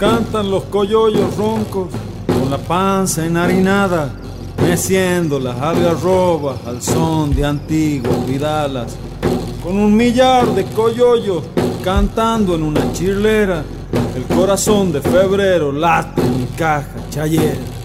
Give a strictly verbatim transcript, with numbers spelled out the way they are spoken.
Cantan los coyollos roncos con la panza enharinada, meciendo las algarrobas al son de antiguas vidalas. Con un millar de coyollos cantando en una chirlera, el corazón de febrero late en mi caja chayera.